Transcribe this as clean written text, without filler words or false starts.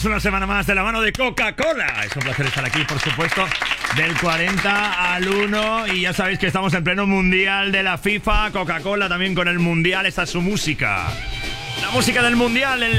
Una semana más de la mano de Coca-Cola. Es un placer estar aquí, por supuesto, del 40 al 1. Y ya sabéis que estamos en pleno mundial de la FIFA. Coca-Cola también con el mundial. Esta es su música. La música del mundial, el